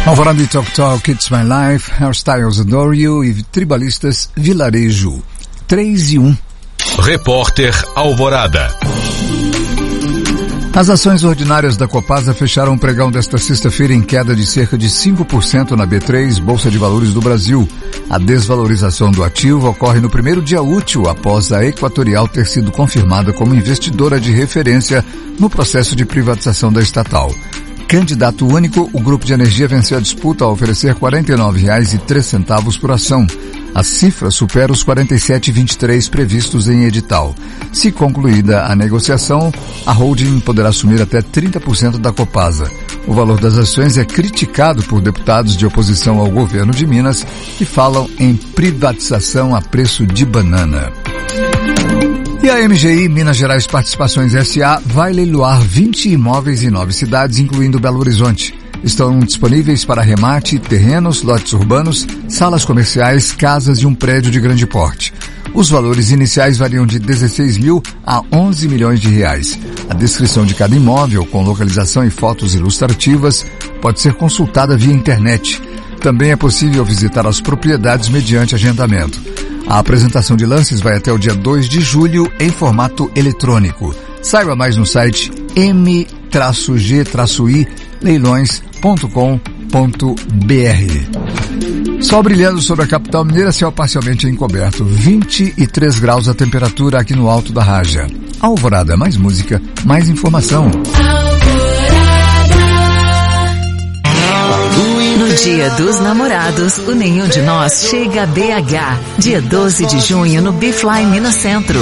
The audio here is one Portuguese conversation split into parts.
Alvorada e Talk Talk, It's My Life, Hairstyles Adore You e Tribalistas Vilarejo. 3 e 1. Repórter Alvorada. As ações ordinárias da Copasa fecharam o pregão desta sexta-feira em queda de cerca de 5% na B3, Bolsa de Valores do Brasil. A desvalorização do ativo ocorre no primeiro dia útil após a Equatorial ter sido confirmada como investidora de referência no processo de privatização da estatal. Candidato único, o Grupo de Energia venceu a disputa ao oferecer R$ 49,03 por ação. A cifra supera os 47,23 previstos em edital. Se concluída a negociação, a holding poderá assumir até 30% da Copasa. O valor das ações é criticado por deputados de oposição ao governo de Minas que falam em privatização a preço de banana. E a MGI Minas Gerais Participações S.A. vai leiloar 20 imóveis em 9 cidades, incluindo Belo Horizonte. Estão disponíveis para remate, terrenos, lotes urbanos, salas comerciais, casas e um prédio de grande porte. Os valores iniciais variam de 16 mil a 11 milhões de reais. A descrição de cada imóvel, com localização e fotos ilustrativas, pode ser consultada via internet. Também é possível visitar as propriedades mediante agendamento. A apresentação de lances vai até o dia 2 de julho em formato eletrônico. Saiba mais no site m-g-i-leilões.com.br. Sol brilhando sobre a capital mineira, céu parcialmente encoberto. 23 graus a temperatura aqui no alto da Raja. Alvorada, mais música, mais informação. No Dia dos Namorados, o Nenhum de Nós chega a BH. Dia 12 de junho no Bifly Minas Centro.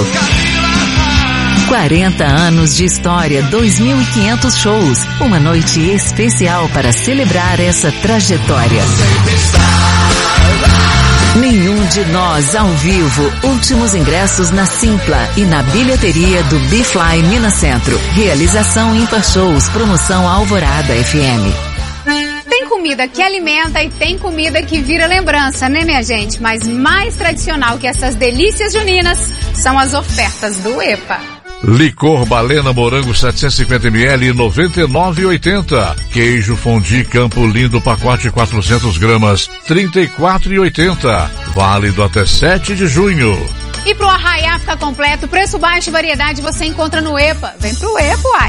40 anos de história, 2.500 shows. Uma noite especial para celebrar essa trajetória. Nenhum de Nós ao vivo. Últimos ingressos na Simpla e na bilheteria do Bifly Minas Centro. Realização Ímpar Shows. Promoção Alvorada FM. Tem comida que alimenta e tem comida que vira lembrança, né, minha gente? Mas mais tradicional que essas delícias juninas são as ofertas do EPA. Licor Balena Morango 750ml, 99,80. Queijo Fondue Campo Lindo, pacote 400 gramas, 34,80. Válido até 7 de junho. E pro arraiá ficar completo, preço baixo e variedade você encontra no EPA. Vem pro EPA, uai.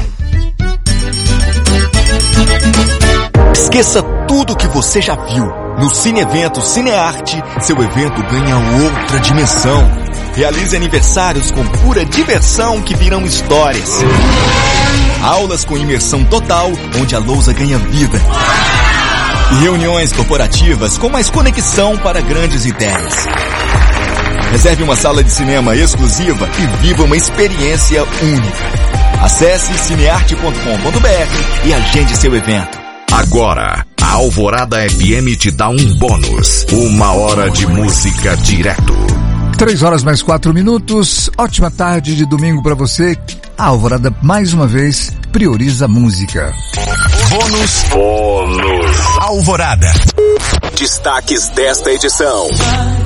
Esqueça tudo que você já viu. No Cine Evento Cinearte, seu evento ganha outra dimensão. Realize aniversários com pura diversão que virão histórias. Aulas com imersão total, onde a lousa ganha vida. E reuniões corporativas com mais conexão para grandes ideias. Reserve uma sala de cinema exclusiva e viva uma experiência única. Acesse cinearte.com.br e agende seu evento. Agora, a Alvorada FM te dá um bônus. 1 hora de música direto. 3 horas mais 4 minutos. Ótima tarde de domingo para você. A Alvorada, mais uma vez, prioriza a música. Bônus Alvorada. Destaques desta edição.